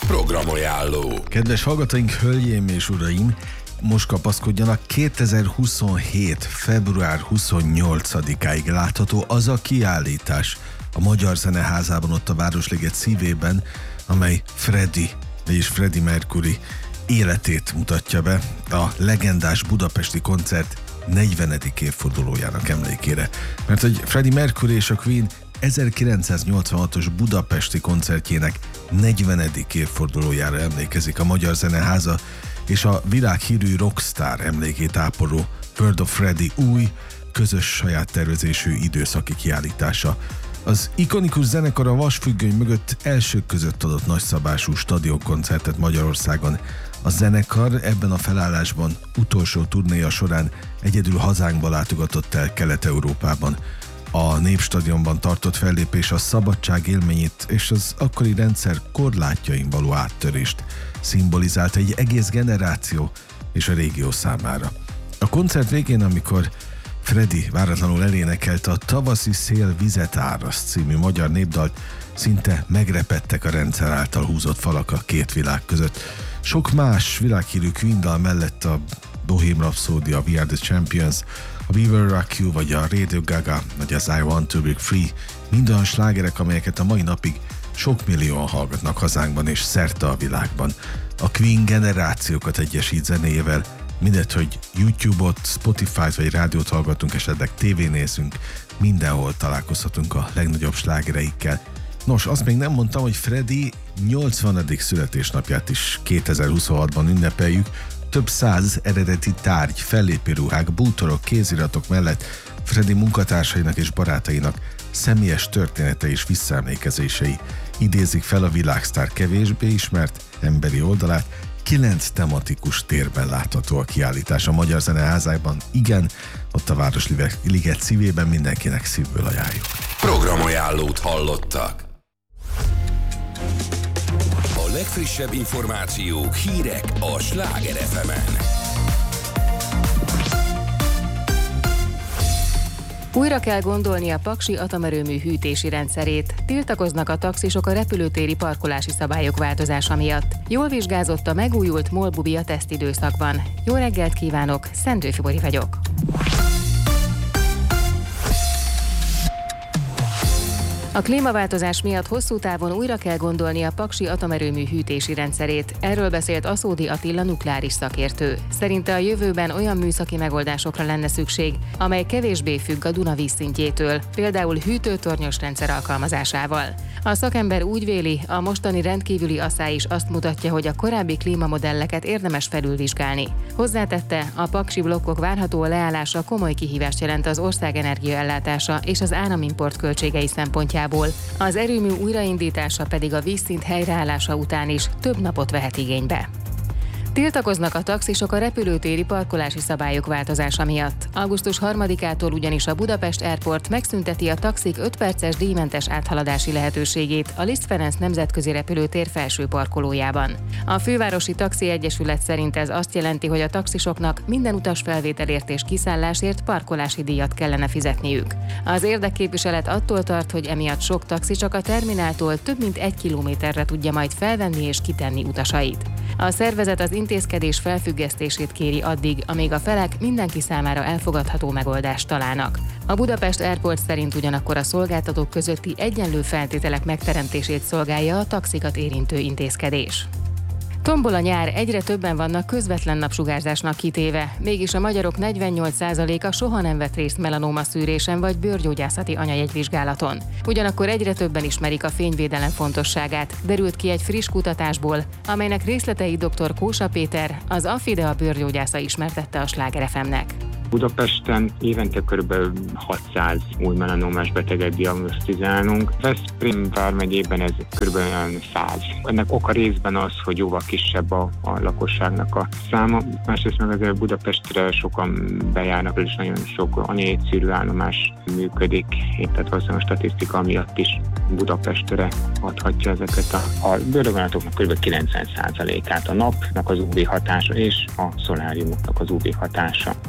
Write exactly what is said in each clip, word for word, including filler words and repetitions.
Programajánló. Kedves hallgatóink, hölgyeim és uraim, most kapaszkodjanak, kétezer-huszonhét. február huszonnyolcadikáig látható az a kiállítás a Magyar Zeneházában, ott a Városliget szívében, amely Freddie, vagyis Freddie Mercury életét mutatja be a legendás budapesti koncert negyvenedik évfordulójának emlékére. Mert hogy Freddie Mercury és a Queen ezerkilencszáznyolcvanhatos budapesti koncertjének negyvenedik évfordulójára emlékezik a Magyar Zeneháza, és a világhírű rockstar emlékét ápoló World of Freddie új, közös saját tervezésű időszaki kiállítása. Az ikonikus zenekar a vasfüggöny mögött elsők között adott nagyszabású stadionkoncertet Magyarországon. A zenekar ebben a felállásban utolsó turnéja során egyedül hazánkba látogatott el Kelet-Európában. A Népstadionban tartott fellépés a szabadság élményét és az akkori rendszer korlátjain való áttörést szimbolizált egy egész generáció és a régió számára. A koncert végén, amikor Freddie váratlanul elénekelte a Tavaszi szél vizet áraszt című magyar népdalt, szinte megrepedtek a rendszer által húzott falak a két világ között. Sok más világhírű Queen dal mellett a Bohemian Rhapsody, a We Are The Champions, a We Will Rock You, vagy a Radio Gaga, vagy az I Want To Break Free, mind olyan slágerek, amelyeket a mai napig sok millióan hallgatnak hazánkban és szerte a világban. A Queen generációkat egyesít zenéjével, mindegy, hogy YouTube-ot, Spotify-t vagy rádiót hallgatunk, esetleg tévén nézünk, mindenhol találkozhatunk a legnagyobb slágereikkel. Nos, azt még nem mondtam, hogy Freddie nyolcvanadik születésnapját is kétezer-huszonhatban ünnepeljük. Több száz eredeti tárgy, fellépő ruhák, bútorok, kéziratok mellett Freddie munkatársainak és barátainak személyes története és visszaemlékezései idézik fel a világsztár kevésbé ismert emberi oldalát. Kilenc tematikus térben látható a kiállítás a Magyar Zeneházában. Igen, ott a Városliget szívében, mindenkinek szívből ajánljuk. Programajánlót hallottak. A legfrissebb információk, hírek a Sláger ef emen. Újra kell gondolni a paksi atomerőmű hűtési rendszerét. Tiltakoznak a taxisok a repülőtéri parkolási szabályok változása miatt. Jól vizsgázott a megújult MOL-bubi a tesztidőszakban. Jó reggelt kívánok, Szendőfi Bori vagyok. A klímaváltozás miatt hosszú távon újra kell gondolni a paksi atomerőmű hűtési rendszerét. Erről beszélt Aszódi Attila nukleáris szakértő. Szerinte a jövőben olyan műszaki megoldásokra lenne szükség, amely kevésbé függ a Duna vízszintjétől, például hűtőtornyos rendszer alkalmazásával. A szakember úgy véli, a mostani rendkívüli asszály is azt mutatja, hogy a korábbi klímamodelleket érdemes felülvizsgálni. Hozzátette, a paksi blokkok várható leállása komoly kihívást jelent az ország energiaellátása és az áramimport költségei szempontjából. Az erőmű újraindítása pedig a vízszint helyreállása után is több napot vehet igénybe. Tiltakoznak a taxisok a repülőtéri parkolási szabályok változása miatt. augusztus harmadikától ugyanis a Budapest Airport megszünteti a taxik öt perces díjmentes áthaladási lehetőségét a Liszt Ferenc nemzetközi repülőtér felső parkolójában. A Fővárosi Taxi Egyesület szerint ez azt jelenti, hogy a taxisoknak minden utas felvételért és kiszállásért parkolási díjat kellene fizetniük. Az érdekképviselet attól tart, hogy emiatt sok taxi csak a termináltól több mint egy kilométerre tudja majd felvenni és kitenni utasait. A szervezet az intézkedés felfüggesztését kéri addig, amíg a felek mindenki számára elfogadható megoldást találnak. A Budapest Airport szerint ugyanakkor a szolgáltatók közötti egyenlő feltételek megteremtését szolgálja a taxikat érintő intézkedés. Tombol a nyár, egyre többen vannak közvetlen napsugárzásnak kitéve, mégis a magyarok negyvennyolc százaléka soha nem vett részt melanóma szűrésen vagy bőrgyógyászati anyajegyvizsgálaton. Ugyanakkor egyre többen ismerik a fényvédelem fontosságát, derült ki egy friss kutatásból, amelynek részletei dr. Kósa Péter, az Affidea bőrgyógyásza ismertette a Sláger ef emnek. Budapesten évente kb. hatszáz új melanómás beteget diagnosztizálunk. Veszprém vármegyében ez kb. száz. Ennek oka részben az, hogy jóval kisebb a, a lakosságnak a száma. Másrészt meg azért Budapestre sokan bejárnak, és nagyon sok anyajegyszűrű állomás működik. Tehát valószínűleg a statisztika miatt is Budapestre adhatja ezeket a, a bőrdaganatoknak kb. kilencven százalékát a napnak az ú vé hatása és a szoláriumoknak az ú vé hatása okozza.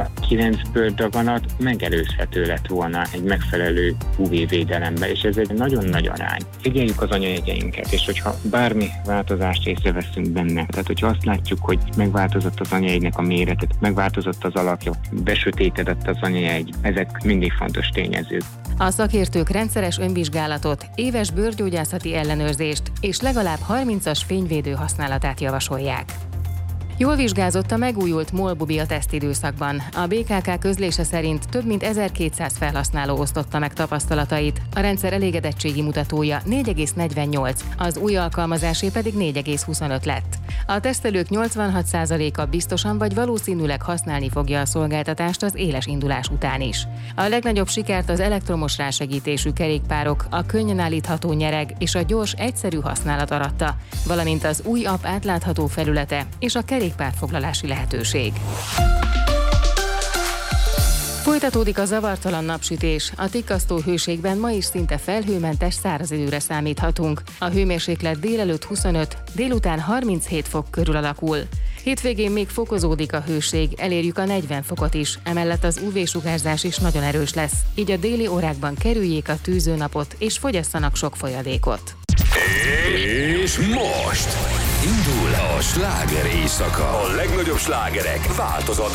a kilencből daganat megelőzhető lett volna egy megfelelő ú vé védelembe, és ez egy nagyon nagy arány. Figyeljük az anyajegyeinket, és hogyha bármi változást észreveszünk benne, tehát hogyha azt látjuk, hogy megváltozott az anyajegynek a mérete, megváltozott az alakja, besötétedett az anyajegy, ezek mindig fontos tényezők. A szakértők rendszeres önvizsgálatot, éves bőrgyógyászati ellenőrzést és legalább harmincas fényvédő használatát javasolják. Jól vizsgázott a megújult MOL-Bubi a tesztidőszakban. A bé ká ká közlése szerint több mint ezerkétszáz felhasználó osztotta meg tapasztalatait. A rendszer elégedettségi mutatója négy egész negyvennyolc, az új alkalmazásé pedig négy egész huszonöt lett. A tesztelők nyolcvanhat százaléka biztosan vagy valószínűleg használni fogja a szolgáltatást az éles indulás után is. A legnagyobb sikert az elektromos rásegítésű kerékpárok, a könnyen állítható nyereg és a gyors, egyszerű használat aratta, valamint az új app átlátható felülete és a kerékpárfoglalási lehetőség. Folytatódik a zavartalan napsütés. A tikkasztó hőségben ma is szinte felhőmentes száraz időre számíthatunk. A hőmérséklet délelőtt huszonöt, délután harminchét fok körül alakul. Hétvégén még fokozódik a hőség, elérjük a negyven fokot is, emellett az ú vé-sugárzás is nagyon erős lesz. Így a déli órákban kerüljék a tűzőnapot és fogyasszanak sok folyadékot. És most indul a sláger éjszaka. A legnagyobb slágerek változatlanul.